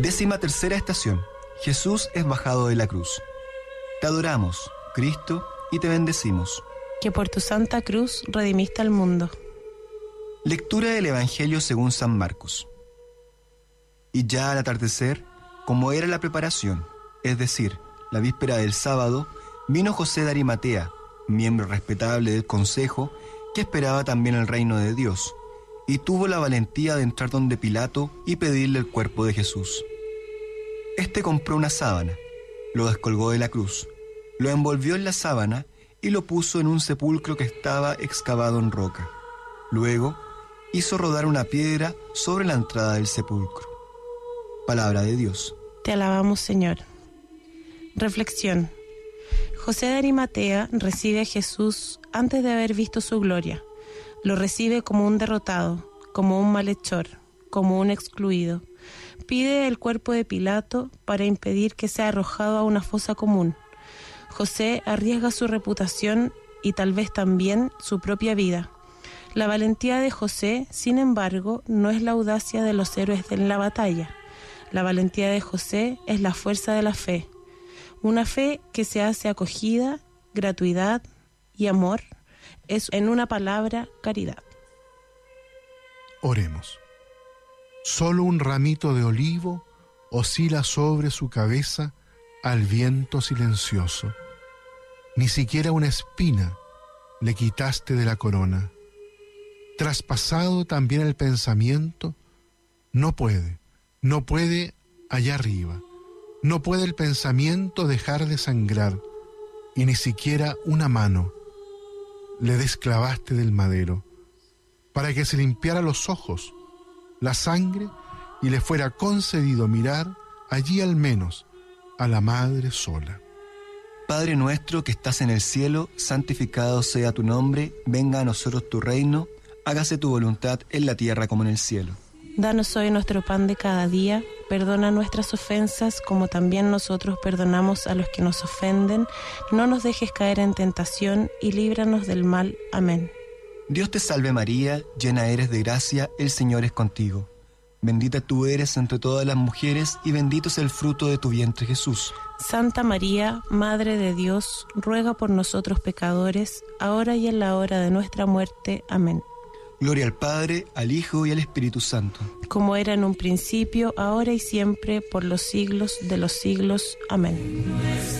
13ª estación. Jesús es bajado de la cruz. Te adoramos, Cristo, y te bendecimos. Que por tu santa cruz redimiste al mundo. Lectura del Evangelio según San Marcos. Y ya al atardecer, como era la preparación, es decir, la víspera del sábado, vino José de Arimatea, miembro respetable del consejo, que esperaba también el reino de Dios, y tuvo la valentía de entrar donde Pilato y pedirle el cuerpo de Jesús. Este compró una sábana, lo descolgó de la cruz, lo envolvió en la sábana y lo puso en un sepulcro que estaba excavado en roca. Luego, hizo rodar una piedra sobre la entrada del sepulcro. Palabra de Dios. Te alabamos, Señor. Reflexión. José de Arimatea recibe a Jesús antes de haber visto su gloria. Lo recibe como un derrotado, como un malhechor, como un excluido. Pide el cuerpo de Pilato para impedir que sea arrojado a una fosa común. José arriesga su reputación y tal vez también su propia vida. La valentía de José, sin embargo, no es la audacia de los héroes en la batalla. La valentía de José es la fuerza de la fe. Una fe que se hace acogida, gratuidad y amor, es, en una palabra, caridad. Oremos. Solo un ramito de olivo oscila sobre su cabeza al viento silencioso. Ni siquiera una espina le quitaste de la corona. Traspasado también el pensamiento, no puede allá arriba. No puede el pensamiento dejar de sangrar, y ni siquiera una mano le desclavaste del madero, para que se limpiara los ojos, la sangre, y le fuera concedido mirar allí al menos a la Madre sola. Padre nuestro que estás en el cielo, santificado sea tu nombre, venga a nosotros tu reino, hágase tu voluntad en la tierra como en el cielo. Danos hoy nuestro pan de cada día, perdona nuestras ofensas como también nosotros perdonamos a los que nos ofenden, no nos dejes caer en tentación y líbranos del mal. Amén. Dios te salve María, llena eres de gracia, el Señor es contigo. Bendita tú eres entre todas las mujeres y bendito es el fruto de tu vientre Jesús. Santa María, Madre de Dios, ruega por nosotros pecadores, ahora y en la hora de nuestra muerte. Amén. Gloria al Padre, al Hijo y al Espíritu Santo. Como era en un principio, ahora y siempre, por los siglos de los siglos. Amén.